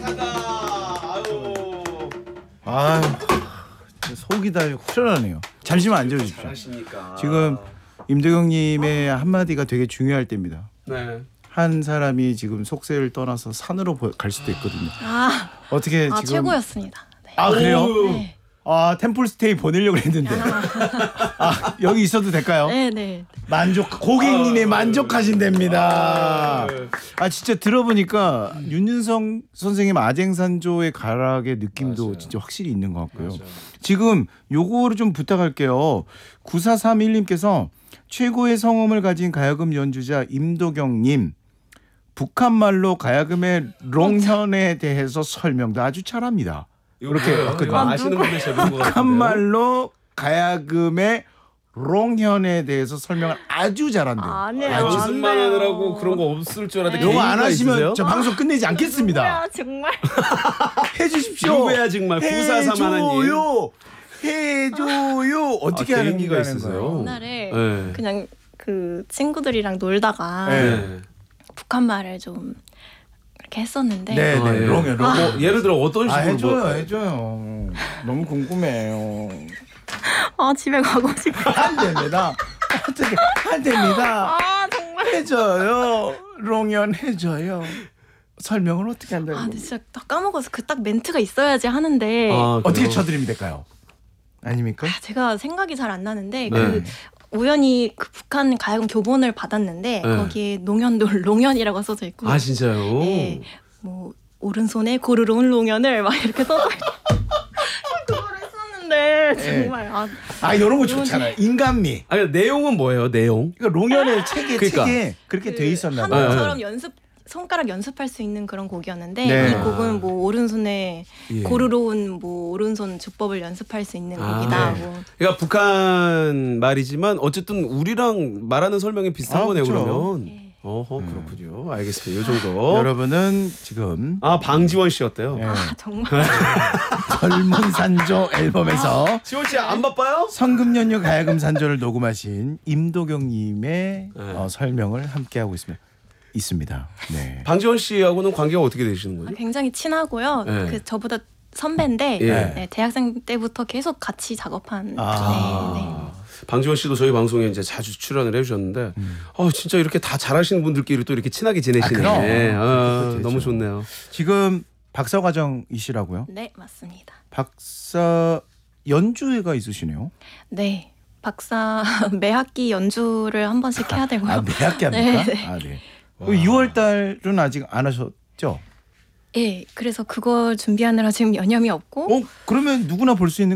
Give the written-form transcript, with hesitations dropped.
탄다. 아유, 속이 다 후련하네요. 잠시만 앉아주십시오. 잘하시니까. 지금 임도경님의 한마디가 되게 중요할 때입니다. 네. 한 사람이 지금 속세를 떠나서 산으로 갈 수도 있거든요. 어떻게 지금 최고였습니다. 네. 아 그래요? 네. 아 템플스테이 보내려고 했는데 여기 있어도 될까요? 네. 고객님의 만족하신답니다. 진짜 들어보니까 윤윤성 선생님 아쟁산조의 가락의 느낌도 맞아요. 진짜 확실히 있는 것 같고요. 맞아요. 지금 요거를 좀 부탁할게요. 9431님께서 최고의 성음을 가진 가야금 연주자 임도경님, 북한말로 가야금의 롱현에 대해서 설명도 아주 잘합니다. 이렇게 이거 아시는 분들 제일 본것 같은데요. 북한말로 가야금의 롱현에 대해서 설명을 아주 잘한대요. 아니에요. 무슨말 하느라고 그런 거 없을 줄 알았는데 요거 안 개인기가 하시면 있으세요? 저 방송 끝내지 않겠습니다. 뭐야, 정말. 해주십시오. 누구야 정말 9431님. 해줘요. 어떻게 하는 개인기가 거예요? 있으세요? 옛날에 네. 그냥 그 친구들이랑 놀다가 네. 북한말을 좀 이렇게 했었는데 네, 아, 예. 롱현. 뭐 예를 들어 어떤 식으로 해줘요. 너무 궁금해요. 집에 가고 싶어. 안 됩니다. 어떻게 안 됩니다. 정말. 해줘요. 롱현 해줘요. 설명을 어떻게 한다고? 근데 진짜 딱 까먹어서 그 딱 멘트가 있어야지 하는데 어떻게 쳐드리면 될까요? 아닙니까? 제가 생각이 잘 안 나는데 네. 우연히 그 북한 가야금 교본을 받았는데 네. 거기에 농현도 롱현이라고 써져 있고 아 진짜요? 네, 뭐 오른손에 고르르운 롱현을 막 이렇게 써져 있고 그걸 했었는데 정말 이런 거 좋잖아요. 인간미. 아니 내용은 뭐예요? 내용? 그러니까 롱현의 책에 그렇게 돼 있었나 봐요. 한국처럼 손가락 연습할 수 있는 그런 곡이었는데 네. 이 곡은 뭐 오른손에 예. 고르러운 뭐 오른손 주법을 연습할 수 있는 곡이다. 네. 뭐. 그러니까 북한 말이지만 어쨌든 우리랑 말하는 설명이 비슷한 거네요. 그렇죠. 그러면. 네. 그렇군요. 알겠습니다. 요 정도. 여러분은 지금 방지원 씨 어때요? 정말 젊은 산조 앨범에서 지원 씨 안 바빠요? 성금연휴 가야금 산조를 녹음하신 임도경님의 네. 설명을 함께하고 있습니다. 네. 방지원 씨하고는 관계가 어떻게 되시는 거죠? 굉장히 친하고요. 네. 그 저보다 선배인데 예. 네, 대학생 때부터 계속 같이 작업한. 네. 방지원 씨도 저희 방송에 이제 자주 출연을 해주셨는데, 진짜 이렇게 다 잘하시는 분들끼리 또 이렇게 친하게 지내시네. 그럼. 너무 좋네요. 지금 박사 과정이시라고요? 네, 맞습니다. 박사 연주회가 있으시네요. 네. 박사 매 학기 연주를 한 번씩 해야 되고요. 매 학기 합니까? 네. 네. 6월 달은 아직 안 하셨죠? 예, 그래서 그걸 준비하느라 지금 여념이 없고 그러면 누구나 볼 수 있는